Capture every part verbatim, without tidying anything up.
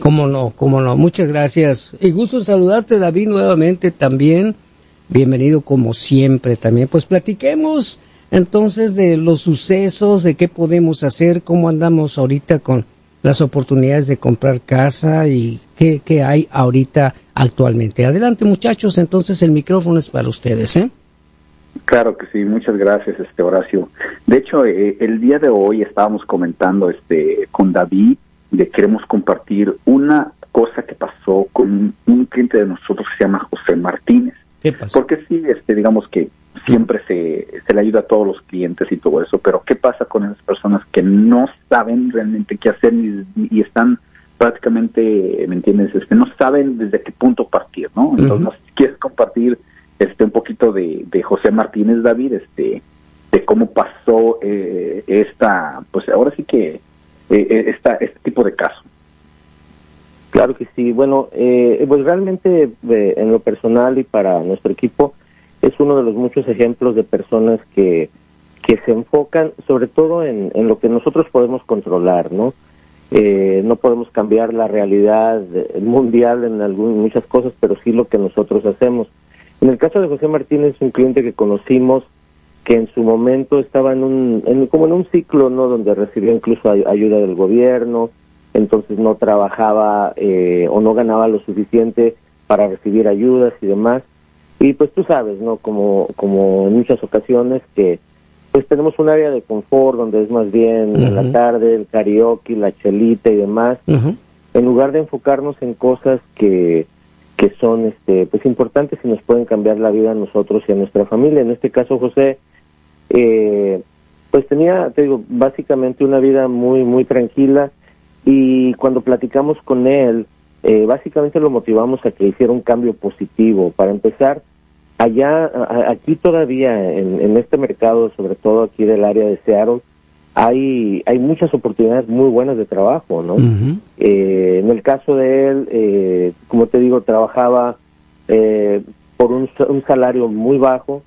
Cómo no, cómo no. Muchas gracias. Y gusto en saludarte, David, nuevamente también. Bienvenido como siempre también. Pues platiquemos entonces de los sucesos, de qué podemos hacer, cómo andamos ahorita con las oportunidades de comprar casa y qué, qué hay ahorita actualmente. Adelante, muchachos, entonces el micrófono es para ustedes, ¿eh? Claro que sí, muchas gracias, este Horacio. De hecho, eh, el día de hoy estábamos comentando este con David de queremos compartir una cosa que pasó con un cliente de nosotros que se llama José Martínez. ¿Qué pasó? Porque sí, este, digamos que siempre se, se le ayuda a todos los clientes y todo eso, pero ¿qué pasa con esas personas que no saben realmente qué hacer y, y están prácticamente, ¿me entiendes? Este, no saben desde qué punto partir, ¿no? Entonces, uh-huh. no sé si quieres compartir este un poquito de, de José Martínez, David, este, de cómo pasó eh, esta, pues ahora sí que eh, esta, este tipo de caso. Claro que sí. Bueno, eh, pues realmente eh, en lo personal y para nuestro equipo es uno de los muchos ejemplos de personas que, que se enfocan sobre todo en, en lo que nosotros podemos controlar, ¿no? Eh, no podemos cambiar la realidad mundial en algún, muchas cosas, pero sí lo que nosotros hacemos. En el caso de José Martínez, un cliente que conocimos que en su momento estaba en un, en, como en un ciclo, ¿no? Donde recibió incluso ay- ayuda del gobierno, entonces no trabajaba eh, o no ganaba lo suficiente para recibir ayudas y demás. Y pues tú sabes, ¿no? Como, como en muchas ocasiones que pues tenemos un área de confort donde es más bien uh-huh. en la tarde, el karaoke, la chelita y demás, uh-huh. en lugar de enfocarnos en cosas que que son este pues importantes y nos pueden cambiar la vida a nosotros y a nuestra familia. En este caso, José, eh, pues tenía, te digo, básicamente una vida muy, muy tranquila, y cuando platicamos con él, eh, básicamente lo motivamos a que hiciera un cambio positivo. Para empezar, allá, a, aquí todavía, en, en este mercado, sobre todo aquí del área de Seattle, hay hay muchas oportunidades muy buenas de trabajo, ¿no? Uh-huh. Eh, en el caso de él, eh, como te digo, trabajaba eh, por un, un salario muy bajo,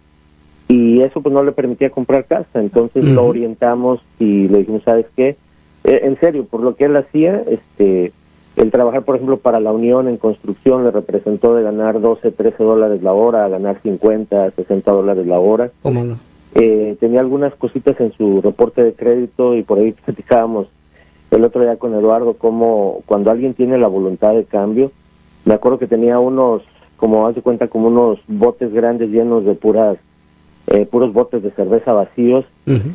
y eso pues no le permitía comprar casa. Entonces uh-huh. lo orientamos y le dijimos, ¿sabes qué? Eh, en serio, por lo que él hacía, este, el trabajar, por ejemplo, para la Unión en construcción le representó de ganar doce, trece dólares la hora a ganar cincuenta, sesenta dólares la hora. ¿Cómo no? Eh, tenía algunas cositas en su reporte de crédito, y por ahí platicábamos el otro día con Eduardo cómo cuando alguien tiene la voluntad de cambio, me acuerdo que tenía unos, como haz de cuenta, como unos botes grandes llenos de puras, eh, puros botes de cerveza vacíos, uh-huh.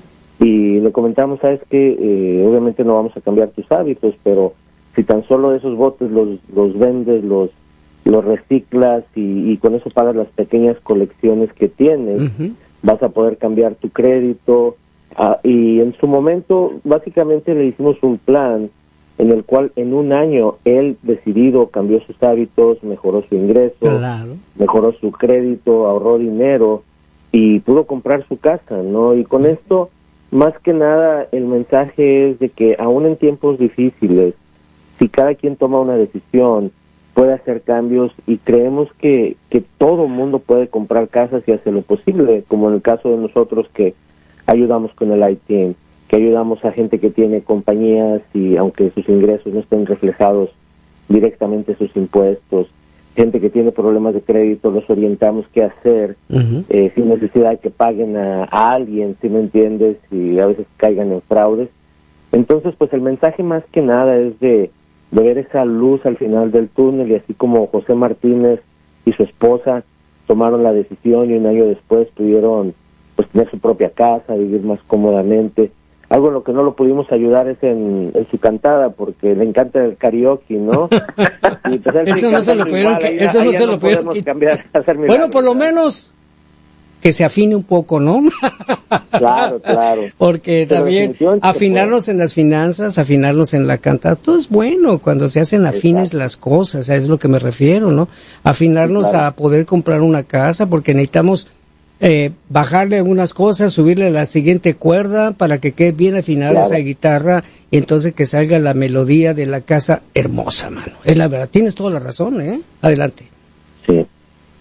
y le comentamos, sabes que eh, obviamente no vamos a cambiar tus hábitos, pero si tan solo esos botes los, los vendes, los los reciclas y, y con eso pagas las pequeñas colecciones que tienes, uh-huh. vas a poder cambiar tu crédito. Uh, y en su momento básicamente le hicimos un plan en el cual en un año él decidido cambió sus hábitos, mejoró su ingreso, claro. mejoró su crédito, ahorró dinero y pudo comprar su casa, ¿no? Y con esto, más que nada, el mensaje es de que aún en tiempos difíciles, si cada quien toma una decisión, puede hacer cambios, y creemos que, que todo mundo puede comprar casas y hacer lo posible, como en el caso de nosotros que ayudamos con el I T M, que ayudamos a gente que tiene compañías y aunque sus ingresos no estén reflejados directamente en sus impuestos, gente que tiene problemas de crédito, los orientamos qué hacer, uh-huh. eh, sin necesidad de que paguen a, a alguien, si me entiendes, y a veces caigan en fraudes. Entonces, pues el mensaje más que nada es de de ver esa luz al final del túnel, y así como José Martínez y su esposa tomaron la decisión y un año después pudieron pues tener su propia casa, vivir más cómodamente. Algo en lo que no lo pudimos ayudar es en, en su cantada, porque le encanta el karaoke, ¿no? Y pues eso no se lo pudieron, igual, allá, eso no se lo no pudieron cambiar, hacer milagros, bueno, por lo menos que se afine un poco, ¿no? Claro, claro. Porque Pero también afinarnos en las finanzas, afinarnos en la cantada, todo es bueno cuando se hacen afines Exacto. las cosas, es lo que me refiero, ¿no? Afinarnos sí, claro. a poder comprar una casa, porque necesitamos eh, bajarle algunas cosas, subirle a la siguiente cuerda para que quede bien afinada claro. esa guitarra, y entonces que salga la melodía de la casa hermosa, mano. Es la verdad, tienes toda la razón, ¿eh? Adelante. Sí.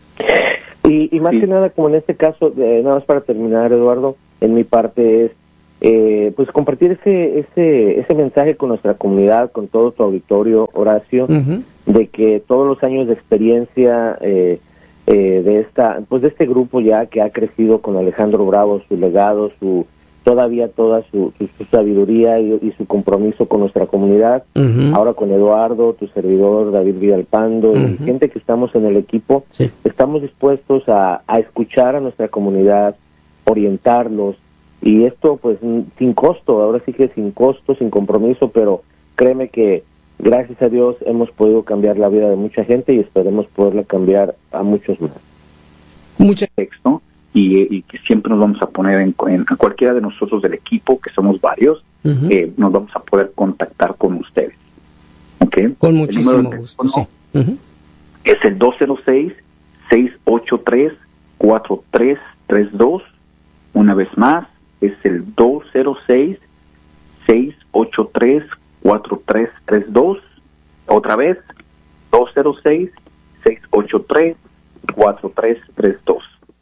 Y, y más sí. que nada, como en este caso, eh, nada más para terminar, Eduardo, en mi parte es, eh, pues compartir ese, ese, ese mensaje con nuestra comunidad, con todo tu auditorio, Horacio, uh-huh. de que todos los años de experiencia eh, eh, de esta, pues de este grupo ya que ha crecido con Alejandro Bravo, su legado, su todavía toda su, su, su sabiduría y, y su compromiso con nuestra comunidad, uh-huh. ahora con Eduardo, tu servidor, David Villalpando, uh-huh. y gente que estamos en el equipo, sí. estamos dispuestos a, a escuchar a nuestra comunidad, orientarlos, y esto pues sin costo, ahora sí que sin costo, sin compromiso, pero créeme que gracias a Dios hemos podido cambiar la vida de mucha gente y esperemos poderla cambiar a muchos más. Mucho texto. Y, y que siempre nos vamos a poner en, en a cualquiera de nosotros del equipo, que somos varios, uh-huh. eh, nos vamos a poder contactar con ustedes. ¿Okay? Con muchísimo gusto, sí. Uh-huh. Es el dos cero seis, seis ocho tres, cuatro tres tres dos. Una vez más, es el dos cero seis, seis ocho tres, cuatro tres tres dos. Otra vez, dos cero seis, seis ocho tres, cuatro tres tres dos.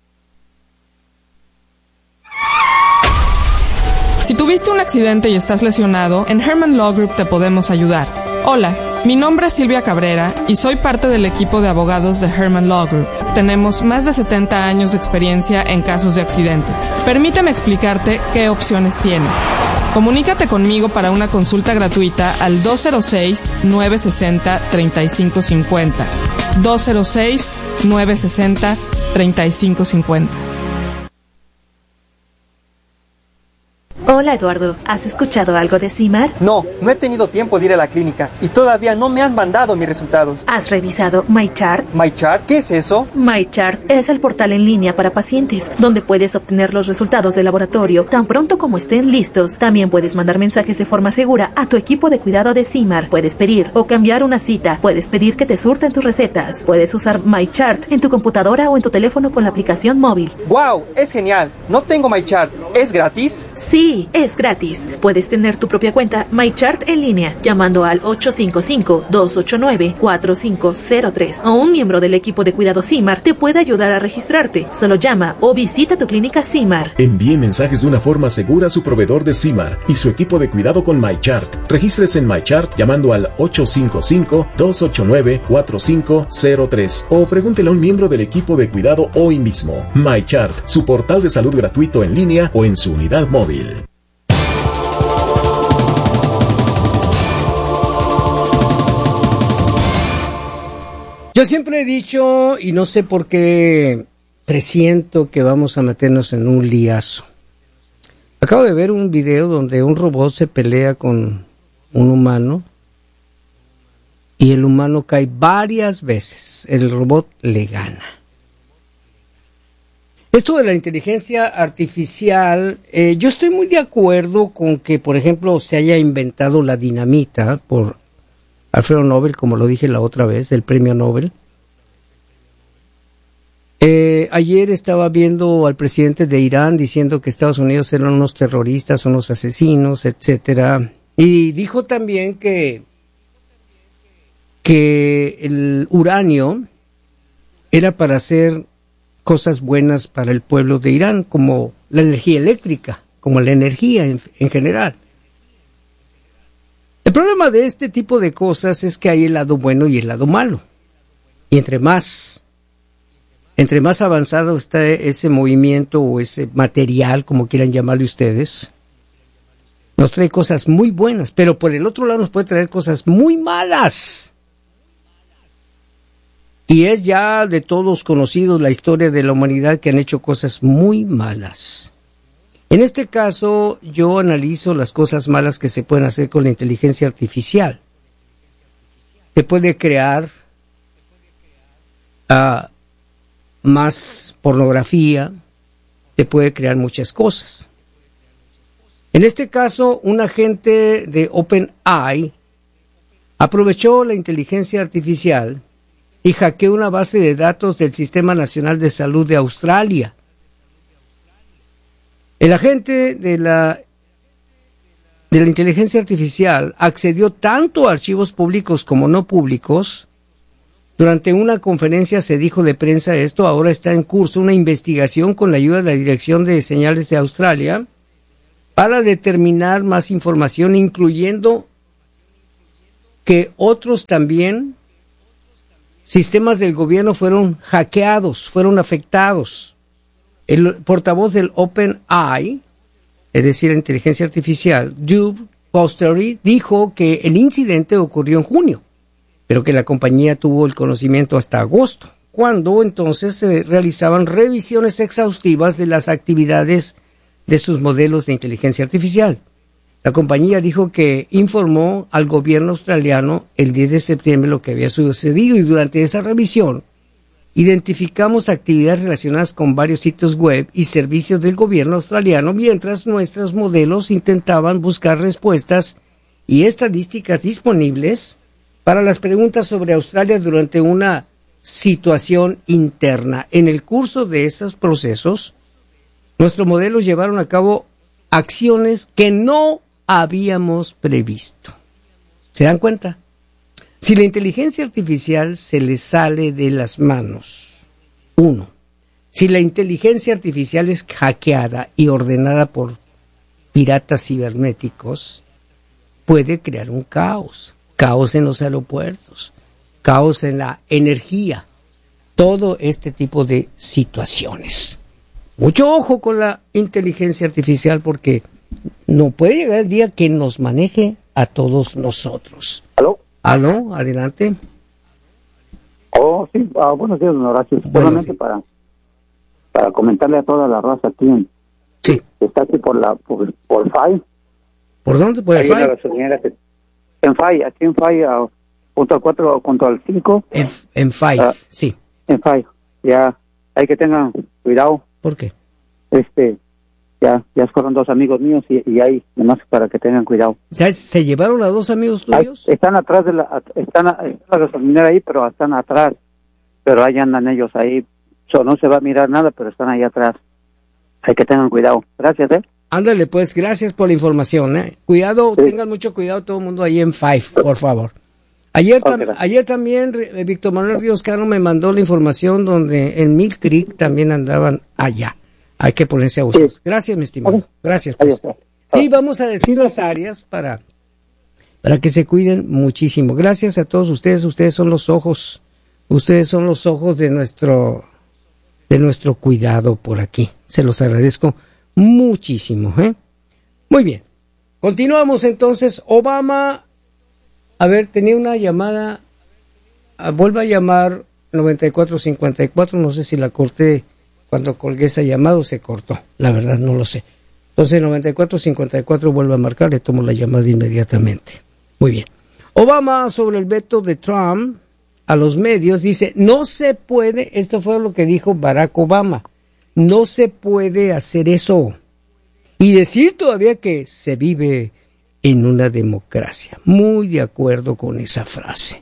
Si tuviste un accidente y estás lesionado, en Herman Law Group te podemos ayudar. Hola, mi nombre es Silvia Cabrera y soy parte del equipo de abogados de Herman Law Group. Tenemos más de setenta años de experiencia en casos de accidentes. Permíteme explicarte qué opciones tienes. Comunícate conmigo para una consulta gratuita al dos cero seis, nueve seis cero, tres cinco cinco cero. dos cero seis, nueve seis cero, tres cinco cinco cero. Hola Eduardo, ¿has escuchado algo de CIMAR? No, no he tenido tiempo de ir a la clínica y todavía no me han mandado mis resultados. ¿Has revisado MyChart? ¿MyChart? ¿Qué es eso? MyChart es el portal en línea para pacientes, donde puedes obtener los resultados de laboratorio tan pronto como estén listos. También puedes mandar mensajes de forma segura a tu equipo de cuidado de CIMAR. Puedes pedir o cambiar una cita. Puedes pedir que te surten tus recetas. Puedes usar MyChart en tu computadora o en tu teléfono con la aplicación móvil. ¡Wow! Es genial. No tengo MyChart. ¿Es gratis? Sí. Es gratis. Puedes tener tu propia cuenta MyChart en línea llamando al ocho cinco cinco, dos ocho nueve, cuatro cinco cero tres o un miembro del equipo de cuidado CIMAR te puede ayudar a registrarte. Solo llama o visita tu clínica CIMAR. Envíe mensajes de una forma segura a su proveedor de CIMAR y su equipo de cuidado con MyChart. Regístrese en MyChart llamando al ocho cinco cinco, dos ocho nueve, cuatro cinco cero tres o pregúntele a un miembro del equipo de cuidado hoy mismo. MyChart, su portal de salud gratuito en línea o en su unidad móvil. Yo siempre he dicho, y no sé por qué presiento que vamos a meternos en un liazo. Acabo de ver un video donde un robot se pelea con un humano y el humano cae varias veces. El robot le gana. Esto de la inteligencia artificial, eh, yo estoy muy de acuerdo con que, por ejemplo, se haya inventado la dinamita por Alfredo Nobel, como lo dije la otra vez, del premio Nobel. Eh, ayer estaba viendo al presidente de Irán diciendo que Estados Unidos eran unos terroristas, unos asesinos, etcétera. Y dijo también que, que el uranio era para hacer cosas buenas para el pueblo de Irán, como la energía eléctrica, como la energía en, en general. El problema de este tipo de cosas es que hay el lado bueno y el lado malo. Y entre más, entre más avanzado está ese movimiento o ese material, como quieran llamarle ustedes, nos trae cosas muy buenas, pero por el otro lado nos puede traer cosas muy malas. Y es ya de todos conocidos la historia de la humanidad que han hecho cosas muy malas. En este caso, yo analizo las cosas malas que se pueden hacer con la inteligencia artificial. Se puede crear uh, más pornografía, se puede crear muchas cosas. En este caso, un agente de OpenAI aprovechó la inteligencia artificial y hackeó una base de datos del Sistema Nacional de Salud de Australia. El agente de la, de la inteligencia artificial accedió tanto a archivos públicos como no públicos. Durante una conferencia se dijo de prensa esto, ahora está en curso una investigación con la ayuda de la Dirección de Señales de Australia para determinar más información, incluyendo que otros también sistemas del gobierno fueron hackeados, fueron afectados. El portavoz del OpenAI, es decir, la inteligencia artificial, Jude Fostery, dijo que el incidente ocurrió en junio, pero que la compañía tuvo el conocimiento hasta agosto, cuando entonces se realizaban revisiones exhaustivas de las actividades de sus modelos de inteligencia artificial. La compañía dijo que informó al gobierno australiano el diez de septiembre lo que había sucedido, y durante esa revisión identificamos actividades relacionadas con varios sitios web y servicios del gobierno australiano, mientras nuestros modelos intentaban buscar respuestas y estadísticas disponibles para las preguntas sobre Australia durante una situación interna. En el curso de esos procesos, nuestros modelos llevaron a cabo acciones que no habíamos previsto. ¿Se dan cuenta? Si la inteligencia artificial se le sale de las manos, uno, si la inteligencia artificial es hackeada y ordenada por piratas cibernéticos, puede crear un caos, caos en los aeropuertos, caos en la energía, todo este tipo de situaciones. Mucho ojo con la inteligencia artificial, porque no puede llegar el día que nos maneje a todos nosotros. ¿Aló? ¿Aló? Adelante. Oh, sí. Ah, buenos días, don Horacio. Solamente para, para comentarle a toda la raza aquí en... Sí. Está aquí por la... por, por F A I. ¿Por dónde? ¿Por el Hay F A I? una gasolinera que... En F A I, aquí en F A I, a, junto al cuatro, junto al cinco. En, en F A I, ah, sí. En F A I. Ya, hay que tengan cuidado. ¿Por qué? Este... Ya, ya fueron dos amigos míos y, y hay, nomás para que tengan cuidado. ¿Se, ¿Se llevaron a dos amigos tuyos? Hay, están atrás de la, están, a, está la gasolinera ahí, pero están atrás, pero ahí andan ellos ahí, so, no se va a mirar nada, pero están ahí atrás. Hay que tengan cuidado. Gracias, eh. Ándale, pues, gracias por la información, eh. Cuidado, sí. Tengan mucho cuidado todo el mundo ahí en Five, por favor. Ayer, tam okay, ayer también eh, Víctor Manuel Ríos Cano me mandó la información donde en Mill Creek también andaban allá. Hay que ponerse a usos. Sí. Gracias, mi estimado. Gracias, pues. Sí, vamos a decir las áreas para, para que se cuiden muchísimo. Gracias a todos ustedes. Ustedes son los ojos. Ustedes son los ojos de nuestro, de nuestro cuidado por aquí. Se los agradezco muchísimo, ¿eh? Muy bien. Continuamos entonces. Obama, a ver, tenía una llamada. Vuelve a llamar noventa y cuatro cincuenta y cuatro. No sé si la corté. Cuando colgué esa llamada se cortó, la verdad no lo sé. Entonces noventa y cuatro cincuenta y cuatro vuelve a marcar, le tomo la llamada inmediatamente. Muy bien. Obama, sobre el veto de Trump a los medios, dice, no se puede, esto fue lo que dijo Barack Obama, no se puede hacer eso. Y decir todavía que se vive en una democracia. Muy de acuerdo con esa frase.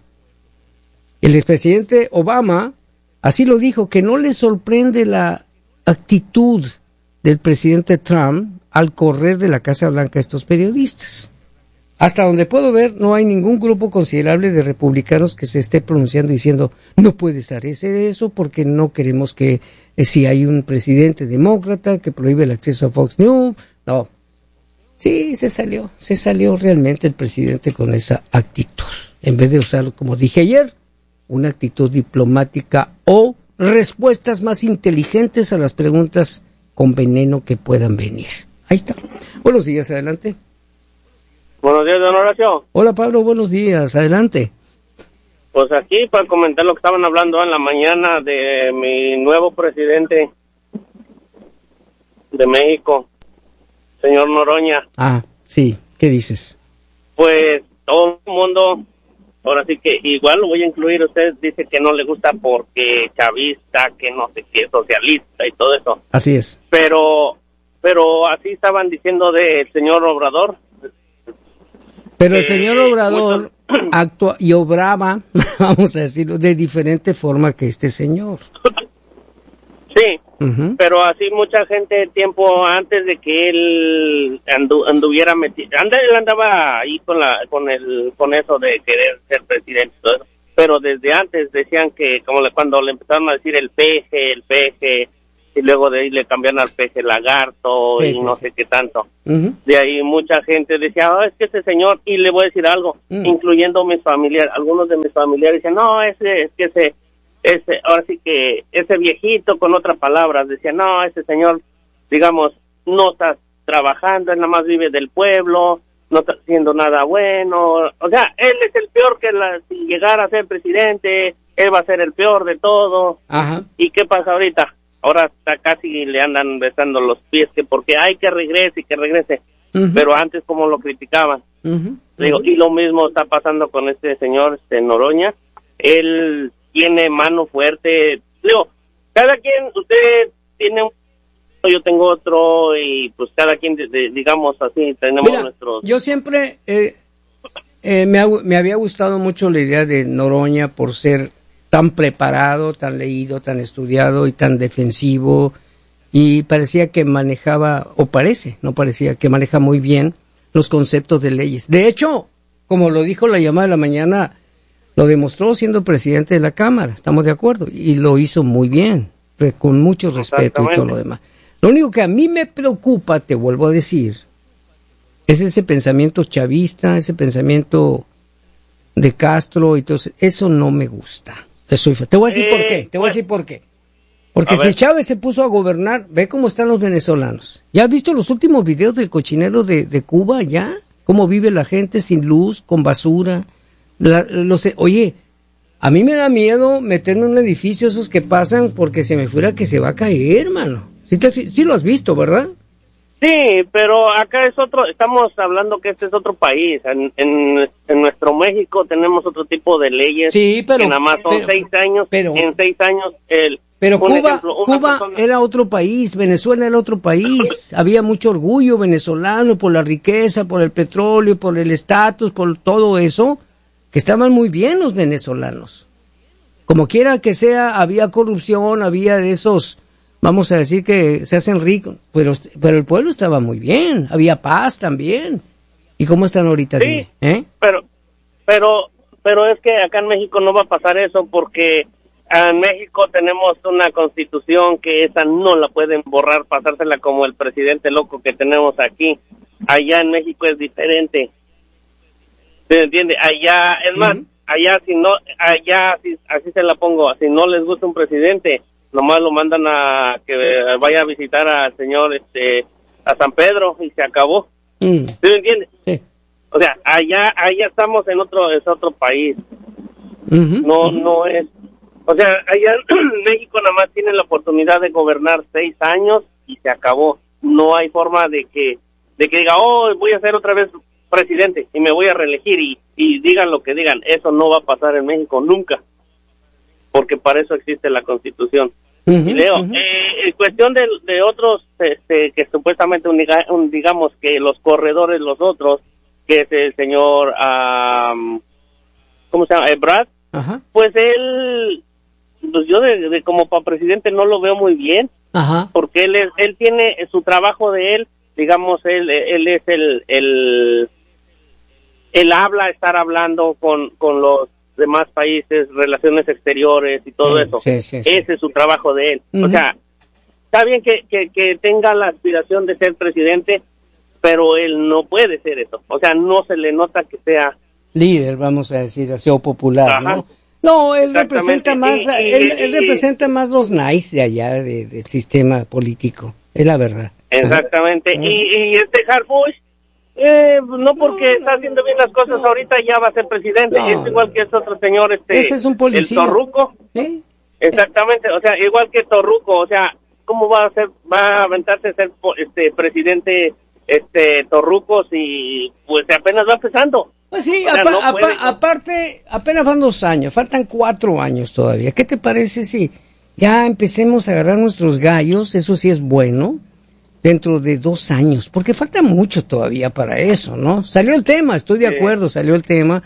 El expresidente Obama así lo dijo, que no le sorprende la actitud del presidente Trump al correr de la Casa Blanca a estos periodistas. Hasta donde puedo ver, no hay ningún grupo considerable de republicanos que se esté pronunciando diciendo no puedes hacer eso porque no queremos que, eh, si hay un presidente demócrata que prohíbe el acceso a Fox News. No. Sí, se salió, se salió realmente el presidente con esa actitud. En vez de usarlo, como dije ayer, una actitud diplomática o respuestas más inteligentes a las preguntas con veneno que puedan venir. Ahí está. Buenos días, adelante. Buenos días, don Horacio. Hola, Pablo, buenos días, adelante. Pues aquí para comentar lo que estaban hablando en la mañana de mi nuevo presidente de México, señor Noroña. Ah, sí, ¿qué dices? Pues todo el mundo... Ahora sí que igual lo voy a incluir, usted dice que no le gusta porque chavista, que no sé qué, socialista y todo eso. Así es. Pero pero así estaban diciendo del señor Obrador. Pero el señor Obrador muchos... actúa y obraba, vamos a decirlo, de diferente forma que este señor. Sí, uh-huh. Pero así mucha gente tiempo antes de que él andu, anduviera metido, anda, él andaba ahí con la con el con eso de querer ser presidente, todo eso. Pero desde antes decían que como le, cuando le empezaron a decir el peje, el peje, y luego de ahí le cambiaron al peje lagarto sí, y sí, no sí. sé qué tanto. Uh-huh. De ahí mucha gente decía, oh, es que ese señor, y le voy a decir algo, uh-huh. incluyendo mis familiares, algunos de mis familiares decían, no, ese, es que ese, ese, ahora sí que ese viejito, con otras palabras, decía, no, ese señor, digamos, no está trabajando, él nada más vive del pueblo, no está haciendo nada bueno, o sea, él es el peor que la, si llegara a ser presidente, él va a ser el peor de todo. Ajá. ¿Y qué pasa ahorita? Ahora está casi le andan besando los pies, que porque hay que regrese y que regrese, uh-huh. pero antes como lo criticaban. Uh-huh. Digo, uh-huh. y lo mismo está pasando con este señor este Noroña, él tiene mano fuerte, digo, cada quien, usted tiene un, yo tengo otro, y pues cada quien, de, de, digamos así, tenemos Mira, nuestros... Yo siempre, eh, eh, me, ha, me había gustado mucho la idea de Noroña por ser tan preparado, tan leído, tan estudiado y tan defensivo, y parecía que manejaba, o parece, no parecía, que maneja muy bien los conceptos de leyes. De hecho, como lo dijo la llamada de la mañana, lo demostró siendo presidente de la Cámara, estamos de acuerdo, y lo hizo muy bien, con mucho respeto y todo lo demás. Lo único que a mí me preocupa, te vuelvo a decir, es ese pensamiento chavista, ese pensamiento de Castro, y todo eso no me gusta. Eso, te voy a decir eh, por qué, te voy a decir por qué. Porque si Chávez se puso a gobernar, ve cómo están los venezolanos. ¿Ya has visto los últimos videos del cochinero de, de Cuba ya? Cómo vive la gente sin luz, con basura. La, los, oye, a mí me da miedo meterme en un edificio esos que pasan porque se me fuera que se va a caer, mano. Sí, te, sí lo has visto, ¿verdad? Sí, pero acá es otro, estamos hablando que este es otro país. En, en, en nuestro México tenemos otro tipo de leyes. Sí, pero... que nada más son pero, seis años, pero, en seis años... el Pero Cuba, ejemplo, Cuba persona... era otro país, Venezuela era otro país. Había mucho orgullo venezolano por la riqueza, por el petróleo, por el estatus, por todo eso, que estaban muy bien los venezolanos. Como quiera que sea, había corrupción, había de esos... Vamos a decir que se hacen ricos, pero, pero el pueblo estaba muy bien, había paz también. ¿Y cómo están ahorita? Sí, dime, ¿eh? pero, pero, pero es que acá en México no va a pasar eso porque en México tenemos una constitución que esa no la pueden borrar, pasársela como el presidente loco que tenemos aquí. Allá en México es diferente. ¿Se entiende? Allá, es más, uh-huh. allá si no, allá así, así se la pongo, si no les gusta un presidente, nomás lo mandan a que vaya a visitar al señor, este, a San Pedro y se acabó. Mm. ¿Sí me entiende? Sí. O sea, allá, allá estamos en otro, es otro país. Uh-huh. No, uh-huh. no es, o sea, allá en México nada más tienen la oportunidad de gobernar seis años y se acabó. No hay forma de que, de que diga, oh, voy a ser otra vez presidente y me voy a reelegir y, y digan lo que digan. Eso no va a pasar en México nunca, porque para eso existe la Constitución. Uh-huh, y Leo, uh-huh. eh, en cuestión de, de otros, este, que supuestamente, un, un, digamos que los corredores, los otros, que es el señor, um, ¿cómo se llama? Ebrard, uh-huh. pues él, pues yo de, de como para presidente no lo veo muy bien, uh-huh. porque él es, él tiene su trabajo de él, digamos, él, él es el, el, él habla, estar hablando con, con los demás países, relaciones exteriores y todo sí, eso. Sí, sí, sí. Ese es su trabajo de él. Uh-huh. O sea, está bien que, que, que tenga la aspiración de ser presidente, pero él no puede ser eso. O sea, no se le nota que sea... líder, vamos a decir, así, o popular, Ajá. ¿no? No, él representa más, y, y, él, y, él representa más los nice de allá, de, del sistema político. Es la verdad. Exactamente. Ajá. Y, y este Harfuch, Eh, no porque no, está haciendo bien las cosas no. ahorita ya va a ser presidente, no, es igual que este otro señor, este, ese es un policía. El Torruco, ¿Eh? exactamente, o sea, igual que Torruco, o sea, ¿cómo va a ser, va a aventarse a ser este presidente, este Torruco si pues apenas va empezando? Pues sí, o sea, apa- no apa- aparte, apenas van dos años, faltan cuatro años todavía. ¿Qué te parece si ya empecemos a agarrar nuestros gallos? Eso sí es bueno. Dentro de dos años, porque falta mucho todavía para eso, ¿no? Salió el tema, estoy de acuerdo, salió el tema,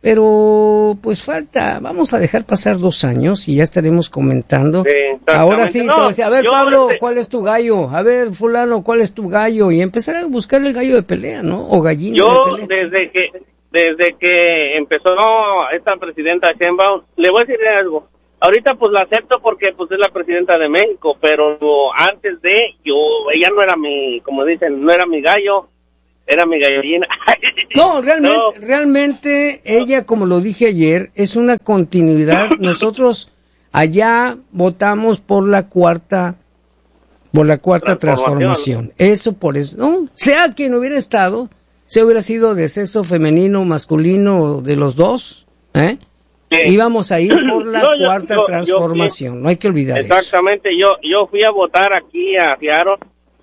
pero pues falta, vamos a dejar pasar dos años y ya estaremos comentando. Sí, ahora sí, no, te voy a decir, a ver, Pablo, este... ¿cuál es tu gallo? A ver, fulano, ¿cuál es tu gallo? Y empezar a buscar el gallo de pelea, ¿no? O gallina yo, de pelea. Yo, desde que, desde que empezó esta presidenta Sheinbaum, le voy a decir algo, ahorita pues la acepto porque pues es la presidenta de México, pero antes de, yo, ella no era mi, como dicen, no era mi gallo, era mi gallina. No, realmente, no. realmente ella, como lo dije ayer, es una continuidad. Nosotros allá votamos por la cuarta, por la cuarta transformación. transformación. Eso por eso, no, sea quien hubiera estado, se hubiera sido de sexo femenino, masculino, de los dos, ¿eh? Sí. Íbamos a ir por la no, cuarta yo, yo, transformación, yo, no hay que olvidar exactamente, eso. Exactamente, yo yo fui a votar aquí a Seattle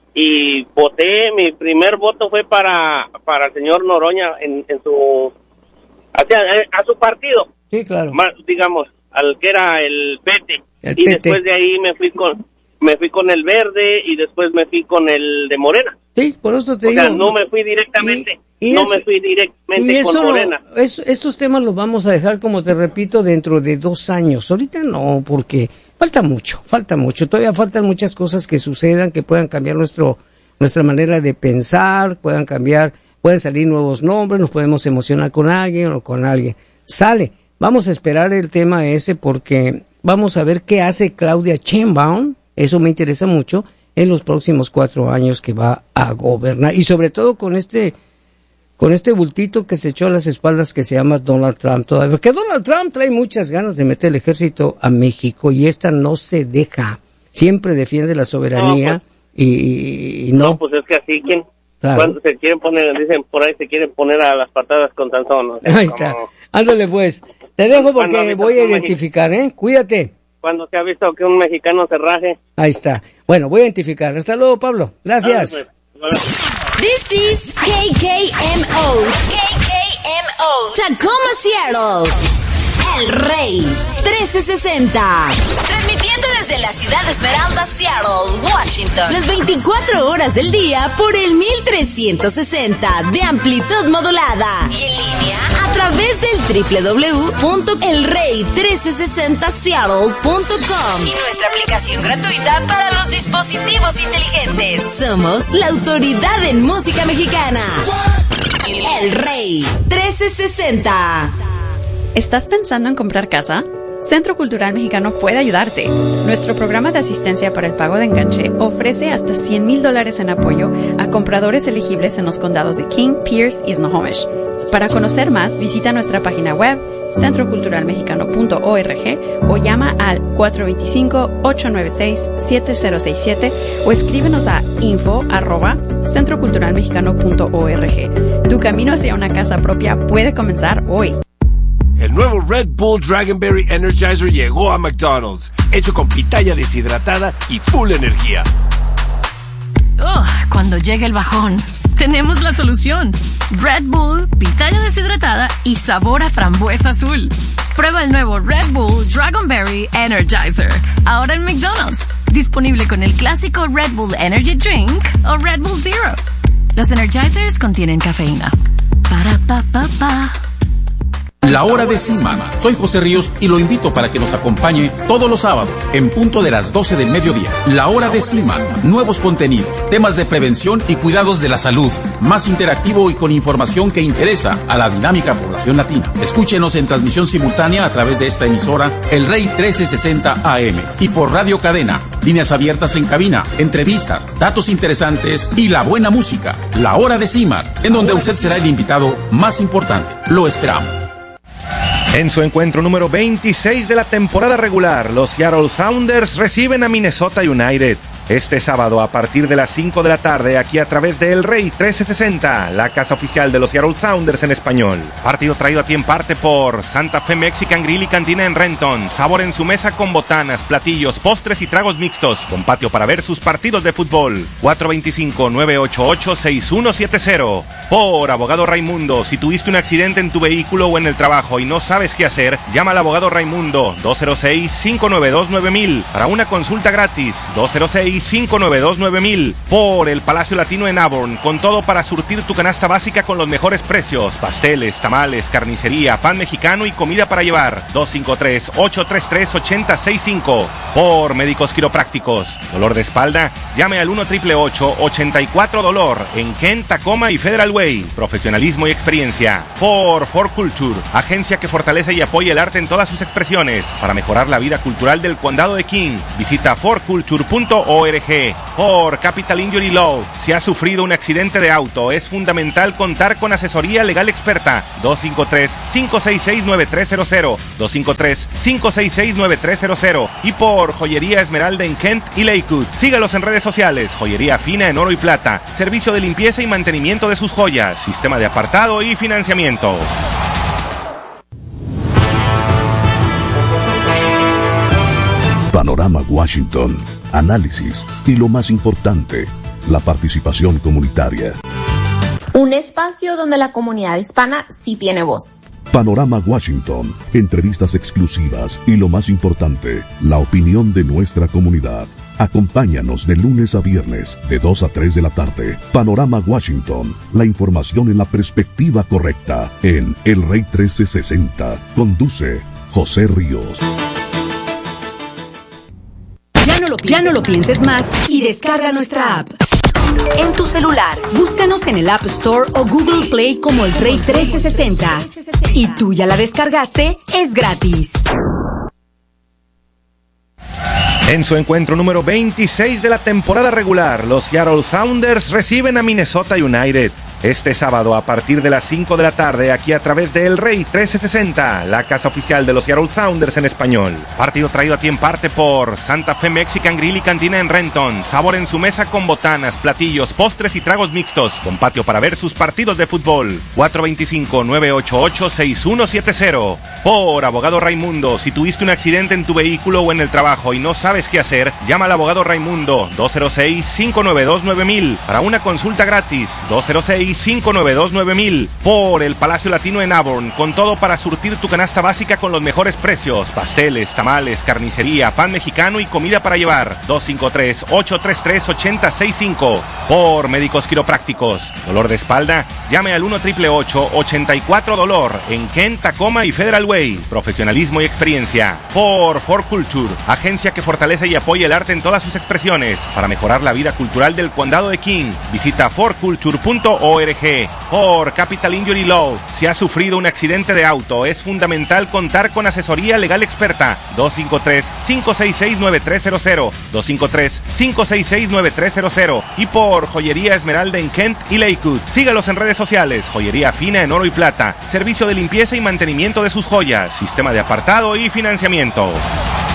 y voté, mi primer voto fue para para el señor Noroña en, en su, hacia, a su partido. Sí, claro. Más, digamos, al que era el P T. El y P T. Después de ahí me fui con me fui con el Verde y después me fui con el de Morena. Sí, por eso te o digo. O sea, no me fui directamente. Y, y no es, me fui directamente y eso con Morena. Lo, es, estos temas los vamos a dejar, como te repito, dentro de dos años. Ahorita no, porque falta mucho, falta mucho. Todavía faltan muchas cosas que sucedan, que puedan cambiar nuestro nuestra manera de pensar, puedan cambiar, pueden salir nuevos nombres, nos podemos emocionar con alguien o con alguien. Sale. Vamos a esperar el tema ese porque vamos a ver qué hace Claudia Sheinbaum. Eso me interesa mucho en los próximos cuatro años que va a gobernar. Y sobre todo con este con este bultito que se echó a las espaldas que se llama Donald Trump todavía. Porque Donald Trump trae muchas ganas de meter el ejército a México y esta no se deja. Siempre defiende la soberanía no, pues, y, y no. No, pues es que así, ¿quién? Claro. Cuando se quieren poner, dicen por ahí, se quieren poner a las patadas con Sansón. O sea, ahí está. Como... Ándale pues. Te dejo porque voy a identificar, ¿eh? Cuídate. Cuando se ha visto que un mexicano se raje. Ahí está. Bueno, voy a identificar. Hasta luego, Pablo. Gracias. This is K K M O. K K M O. Tacoma, Seattle. El Rey trece sesenta. Transmitiendo desde la ciudad de Esmeralda, Seattle, Washington. Las veinticuatro horas del día por el mil trescientos sesenta de amplitud modulada. Y en línea a través del doble u doble u doble u punto el rey trece sesenta seattle punto com y nuestra aplicación gratuita para los dispositivos inteligentes. Somos la autoridad en música mexicana. El Rey trece sesenta. ¿Estás pensando en comprar casa? Centro Cultural Mexicano puede ayudarte. Nuestro programa de asistencia para el pago de enganche ofrece hasta cien mil dólares en apoyo a compradores elegibles en los condados de King, Pierce y Snohomish. Para conocer más, visita nuestra página web centro cultural mexicano punto org o llama al cuatro dos cinco, ocho nueve seis, siete cero seis siete o escríbenos a info arroba centro cultural mexicano punto org. Tu camino hacia una casa propia puede comenzar hoy. El nuevo Red Bull Dragonberry Energizer llegó a McDonald's, hecho con pitaya deshidratada y full energía. Oh, cuando llegue el bajón, tenemos la solución. Red Bull, pitaya deshidratada y sabor a frambuesa azul. Prueba el nuevo Red Bull Dragonberry Energizer, ahora en McDonald's. Disponible con el clásico Red Bull Energy Drink o Red Bull Zero. Los Energizers contienen cafeína. Para pa pa pa. La Hora de Cima. Soy José Ríos y lo invito para que nos acompañe todos los sábados en punto de las doce del mediodía. La Hora de Cima. Nuevos contenidos, temas de prevención y cuidados de la salud, más interactivo y con información que interesa a la dinámica población latina. Escúchenos en transmisión simultánea a través de esta emisora El Rey trece sesenta A M y por Radio Cadena. Líneas abiertas en cabina, entrevistas, datos interesantes y la buena música. La Hora de Cima, en donde usted será el invitado más importante. Lo esperamos. En su encuentro número veintiséis de la temporada regular, los Seattle Sounders reciben a Minnesota United. Este sábado a partir de las cinco de la tarde, aquí a través de El Rey trece sesenta, la casa oficial de los Seattle Sounders en español. Partido traído a ti en parte por Santa Fe Mexican Grill y Cantina en Renton. Sabor en su mesa con botanas, platillos, postres y tragos mixtos. Con patio para ver sus partidos de fútbol. cuatro dos cinco, nueve ocho ocho, seis uno siete cero. Por Abogado Raimundo, si tuviste un accidente en tu vehículo o en el trabajo y no sabes qué hacer, llama al Abogado Raimundo dos cero seis, cinco nueve dos, nueve mil para una consulta gratis. dos cero seis, seis, cinco nueve dos, nueve mil. Por el Palacio Latino en Auburn, con todo para surtir tu canasta básica con los mejores precios. Pasteles, tamales, carnicería, pan mexicano y comida para llevar. dos cinco tres, ocho tres tres, ocho cero seis cinco. Por Médicos Quiroprácticos. ¿Dolor de espalda? Llame al uno ocho ocho ocho, ochenta y cuatro dolor en Kent, Tacoma y Federal Way. Profesionalismo y experiencia. Por For Culture, agencia que fortalece y apoya el arte en todas sus expresiones para mejorar la vida cultural del condado de King. Visita for culture punto org. Por Capital Injury Law, si has sufrido un accidente de auto, es fundamental contar con asesoría legal experta. dos cinco tres, cinco seis seis, nueve tres cero cero. dos cinco tres, cinco seis seis, nueve tres cero cero. Y por Joyería Esmeralda en Kent y Lakewood. Sígalos en redes sociales. Joyería fina en oro y plata. Servicio de limpieza y mantenimiento de sus joyas. Sistema de apartado y financiamiento. Panorama Washington, análisis y lo más importante, la participación comunitaria. Un espacio donde la comunidad hispana sí tiene voz. Panorama Washington, entrevistas exclusivas y lo más importante, la opinión de nuestra comunidad. Acompáñanos de lunes a viernes, de dos a tres de la tarde. Panorama Washington, la información en la perspectiva correcta, en El Rey trece sesenta. Conduce José Ríos. Ya no, lo pienses, ya no lo pienses más y descarga nuestra app. En tu celular, búscanos en el App Store o Google Play como El Rey trece sesenta. Y tú ya la descargaste, es gratis. En su encuentro número veintiséis de la temporada regular, los Seattle Sounders reciben a Minnesota United. Este sábado a partir de las cinco de la tarde, aquí a través de El Rey trece sesenta, la casa oficial de los Seattle Sounders en español. Partido traído a ti en parte por Santa Fe Mexican Grill y Cantina en Renton. Sabor en su mesa con botanas, platillos, postres y tragos mixtos. Con patio para ver sus partidos de fútbol. cuatro dos cinco, nueve ocho ocho, seis uno siete cero. Por Abogado Raimundo, si tuviste un accidente en tu vehículo o en el trabajo y no sabes qué hacer, llama al Abogado Raimundo dos cero seis, cinco nueve dos, nueve mil para una consulta gratis. dos cero seis, cinco nueve dos, nueve mil. Por el Palacio Latino en Auburn, con todo para surtir tu canasta básica con los mejores precios. Pasteles, tamales, carnicería, pan mexicano y comida para llevar. dos cinco tres, ocho tres tres, ocho cero seis cinco. Por Médicos Quiroprácticos. ¿Dolor de espalda? Llame al uno ocho ocho, ochenta y cuatro dolor en Kent, Tacoma y Federal Way. Profesionalismo y experiencia. Por For Culture, agencia que fortalece y apoya el arte en todas sus expresiones para mejorar la vida cultural del condado de King. Visita for culture punto org. Por Capital Injury Law, si has sufrido un accidente de auto, es fundamental contar con asesoría legal experta. dos cinco tres, cinco seis seis, nueve tres cero cero. dos cinco tres, cinco seis seis, nueve tres cero cero. Y por Joyería Esmeralda en Kent y Lakewood. Sígalos en redes sociales. Joyería fina en oro y plata. Servicio de limpieza y mantenimiento de sus joyas. Sistema de apartado y financiamiento.